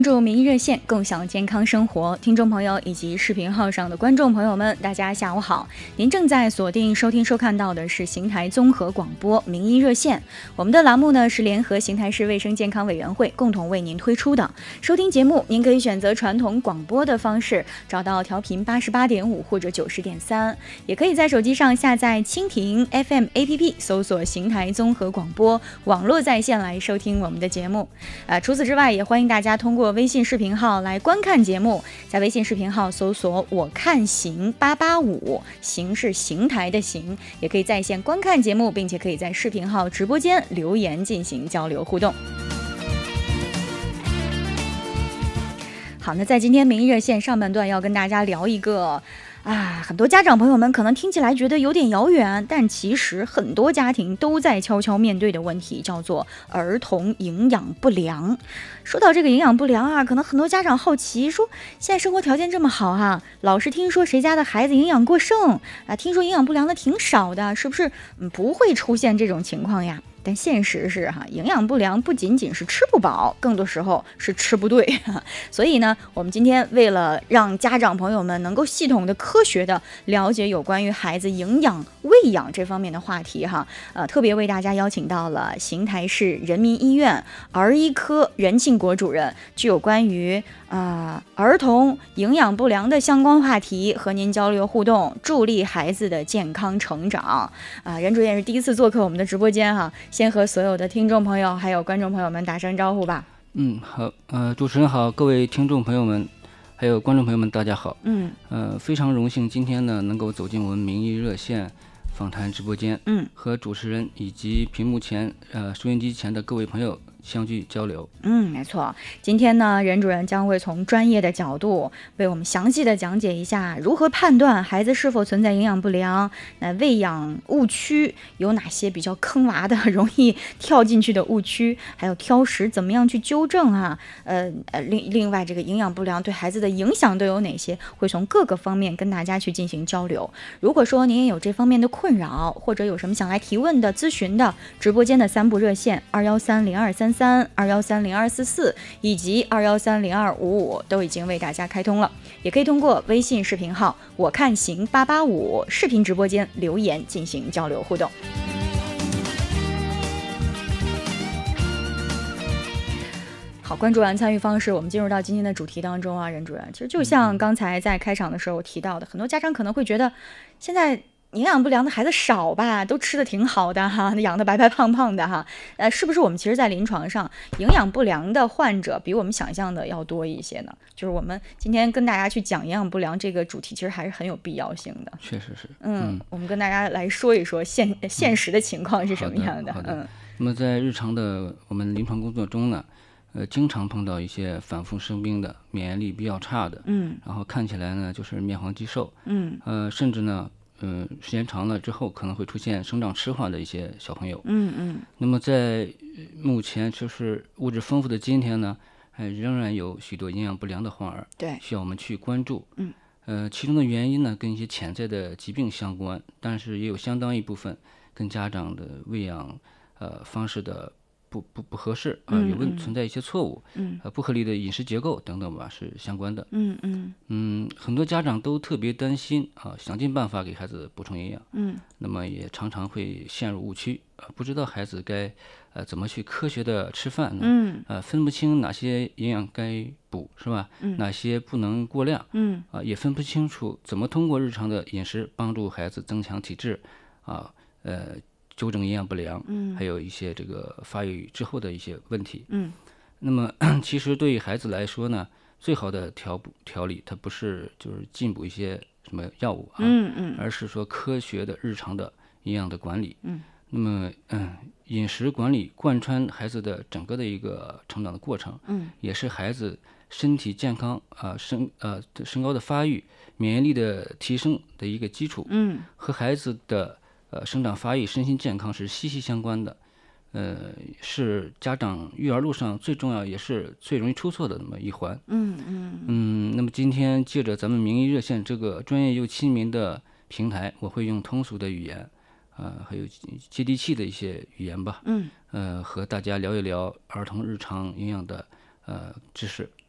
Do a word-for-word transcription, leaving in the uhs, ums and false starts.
关注民意热线，共享健康生活。听众朋友以及视频号上的观众朋友们，大家下午好！您正在锁定收听收看到的是邢台综合广播民意热线。我们的栏目呢是联合邢台市卫生健康委员会共同为您推出的。收听节目，您可以选择传统广播的方式，找到调频八十八点五或者九十点三，也可以在手机上下载蜻蜓 F M A P P， 搜索邢台综合广播，网络在线来收听我们的节目。呃，除此之外，也欢迎大家通过微信视频号来观看节目，在微信视频号搜索我看邢八八五，邢是邢台的邢，也可以在线观看节目，并且可以在视频号直播间留言进行交流互动。好，那在今天民意热线上半段要跟大家聊一个啊，很多家长朋友们可能听起来觉得有点遥远，但其实很多家庭都在悄悄面对的问题，叫做儿童营养不良。说到这个营养不良啊，可能很多家长好奇，说现在生活条件这么好哈、啊，老是听说谁家的孩子营养过剩啊，听说营养不良的挺少的，是不是、嗯、不会出现这种情况呀？但现实是哈，营养不良不仅仅是吃不饱，更多时候是吃不对。所以呢，我们今天为了让家长朋友们能够系统的、科学的了解有关于孩子营养喂养这方面的话题哈，呃，特别为大家邀请到了邢台市人民医院儿医科任庆国主任，具有关于啊、呃、儿童营养不良的相关话题和您交流互动，助力孩子的健康成长。啊、呃，任主任是第一次做客我们的直播间哈。先和所有的听众朋友还有观众朋友们打声招呼吧。 嗯，好，呃，主持人好，各位听众朋友们，还有观众朋友们，大家好。 嗯， 呃，非常荣幸今天呢能够走进我们民意热线访谈直播间， 嗯， 和主持人以及屏幕前、呃收音机前的各位朋友相聚交流。 嗯，没错。今天呢，任主任将会从专业的角度为我们详细的讲解一下如何判断孩子是否存在营养不良，那喂养误区有哪些比较坑娃的、容易跳进去的误区，还有挑食怎么样去纠正啊？呃呃，另另外这个营养不良对孩子的影响都有哪些？会从各个方面跟大家去进行交流。如果说您也有这方面的困扰，或者有什么想来提问的、咨询的，直播间的三部热线二幺三零二三三、二幺三零二四四以及二幺三零二五五都已经为大家开通了，也可以通过微信视频号我看邢八八五视频直播间留言进行交流互动。好，关注完参与方式，我们进入到今天的主题当中啊，任主任，其实就像刚才在开场的时候提到的，很多家长可能会觉得现在营养不良的孩子少吧，都吃的挺好的哈，养的白白胖胖的哈，呃，是不是我们其实在临床上营养不良的患者比我们想象的要多一些呢？就是我们今天跟大家去讲营养不良这个主题，其实还是很有必要性的。 确实是， 嗯，嗯我们跟大家来说一说现现实的情况是什么样的。 好的，好的嗯， 那么在日常的我们临床工作中呢，呃，经常碰到一些反复生病的、免疫力比较差的， 嗯， 然后看起来呢就是面黄肌瘦， 嗯， 呃，甚至呢。嗯、呃，时间长了之后，可能会出现生长迟缓的一些小朋友。 嗯嗯。 那么在目前就是物质丰富的今天呢，呃，仍然有许多营养不良的患儿， 对， 需要我们去关注。 嗯。 呃，其中的原因呢，跟一些潜在的疾病相关，但是也有相当一部分跟家长的喂养呃方式的。不不不合适啊、呃，有问存在一些错误， 嗯， 呃，不合理的饮食结构等等吧，是相关的。 嗯嗯嗯，很多家长都特别担心啊，想尽办法给孩子补充营养， 嗯， 那么也常常会陷入误区啊，不知道孩子该呃怎么去科学的吃饭呢？ 嗯， 呃，分不清哪些营养该补是吧？ 嗯， 哪些不能过量？ 嗯， 啊，也分不清楚怎么通过日常的饮食帮助孩子增强体质，啊，呃。纠正营养不良， 嗯， 还有一些这个发育之后的一些问题， 嗯， 那么其实对于孩子来说呢，最好的调补调理，它不是就是进补一些什么药物啊， 嗯嗯， 而是说科学的日常的营养的管理， 嗯， 那么嗯，饮食管理贯穿孩子的整个的一个成长的过程， 嗯， 也是孩子身体健康啊、呃、身呃身高的发育、免疫力的提升的一个基础， 嗯， 和孩子的呃，生长发育、身心健康是息息相关的，呃，是家长育儿路上最重要也是最容易出错的那么一环。 嗯嗯嗯，那么今天借着咱们民意热线这个专业又亲民的平台，我会用通俗的语言，呃，还有接地气的一些语言吧， 嗯， 呃，和大家聊一聊儿童日常营养的呃知识。